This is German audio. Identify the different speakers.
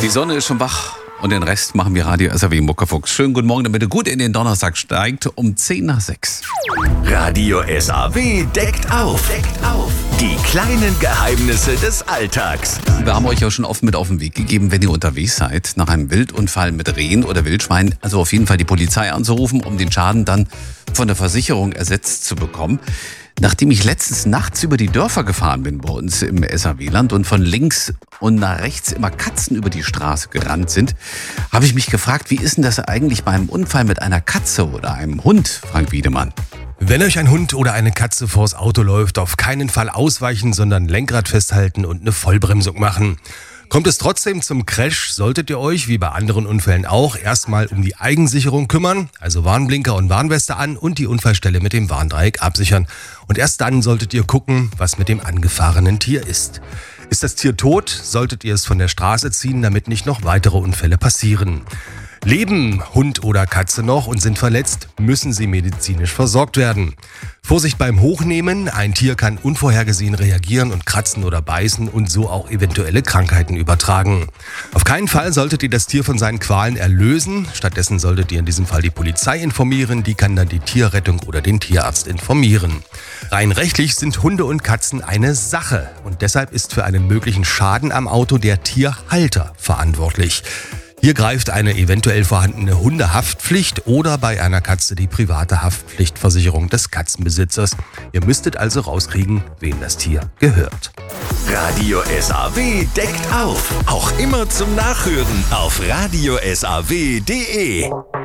Speaker 1: Die Sonne ist schon wach und den Rest machen wir Radio SAW Muckefuchs. Schönen guten Morgen, damit ihr gut in den Donnerstag steigt um 5:10.
Speaker 2: Radio SAW deckt auf. Die kleinen Geheimnisse des Alltags.
Speaker 1: Wir haben euch ja schon oft mit auf den Weg gegeben, wenn ihr unterwegs seid, nach einem Wildunfall mit Rehen oder Wildschweinen, also auf jeden Fall die Polizei anzurufen, um den Schaden dann von der Versicherung ersetzt zu bekommen. Nachdem ich letztens nachts über die Dörfer gefahren bin bei uns im SAW-Land und von links und nach rechts immer Katzen über die Straße gerannt sind, habe ich mich gefragt, wie ist denn das eigentlich bei einem Unfall mit einer Katze oder einem Hund, Frank Wiedemann?
Speaker 3: Wenn euch ein Hund oder eine Katze vors Auto läuft, auf keinen Fall ausweichen, sondern Lenkrad festhalten und eine Vollbremsung machen. Kommt es trotzdem zum Crash, solltet ihr euch, wie bei anderen Unfällen auch, erstmal um die Eigensicherung kümmern, also Warnblinker und Warnweste an und die Unfallstelle mit dem Warndreieck absichern. Und erst dann solltet ihr gucken, was mit dem angefahrenen Tier ist. Ist das Tier tot, solltet ihr es von der Straße ziehen, damit nicht noch weitere Unfälle passieren. Leben Hund oder Katze noch und sind verletzt, müssen sie medizinisch versorgt werden. Vorsicht beim Hochnehmen, ein Tier kann unvorhergesehen reagieren und kratzen oder beißen und so auch eventuelle Krankheiten übertragen. Auf keinen Fall solltet ihr das Tier von seinen Qualen erlösen, stattdessen solltet ihr in diesem Fall die Polizei informieren, die kann dann die Tierrettung oder den Tierarzt informieren. Rein rechtlich sind Hunde und Katzen eine Sache und deshalb ist für einen möglichen Schaden am Auto der Tierhalter verantwortlich. Hier greift eine eventuell vorhandene Hundehaftpflicht oder bei einer Katze die private Haftpflichtversicherung des Katzenbesitzers. Ihr müsstet also rauskriegen, wem das Tier gehört.
Speaker 2: Radio SAW deckt auf. Auch immer zum Nachhören auf radiosaw.de.